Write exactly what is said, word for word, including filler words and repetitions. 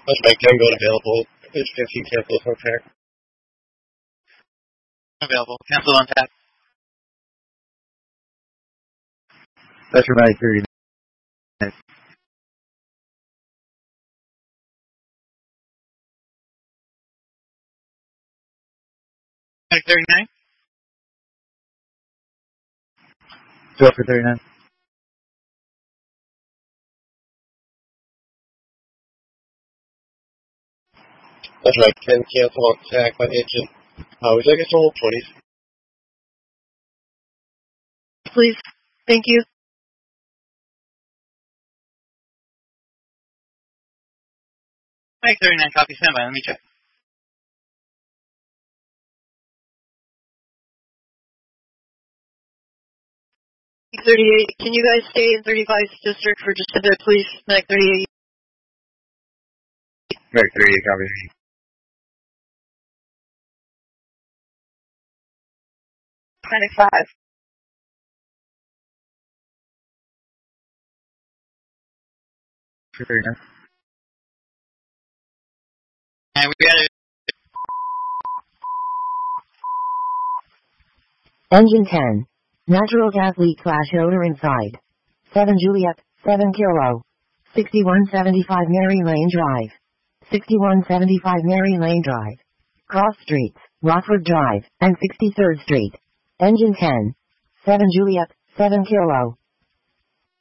Suspect Tango available. It's fifteen cancel contact. Available. Cancel on tap. That's your Mike thirty-nine. Mike thirty-nine. twelve for thirty-nine. That's right, ten cancel on attack by agent. Uh, would you like us to hold twenties? Please. Thank you. Mike thirty-nine, copy, standby. Let me check. thirty-eight, can you guys stay in thirty-five district for just a bit, please? Mike thirty-eight. Mike thirty-eight, copy. twenty-five. For thirty-nine. And we got it. Engine ten. Natural gas leak slash odor inside. seven Juliet, seven Kilo. sixty-one seventy-five Mary Lane Drive. sixty-one seventy-five Mary Lane Drive. Cross Streets, Rockford Drive, and sixty-third Street. Engine ten. seven Juliet, seven Kilo.